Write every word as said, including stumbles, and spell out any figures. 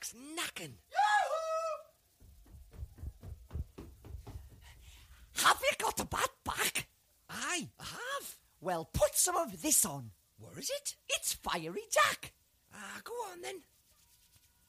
Jack's knacking. Have you got a bat back? Aye, I have. Well, put some of this on. Where is it? It's Fiery Jack. Ah, go on then.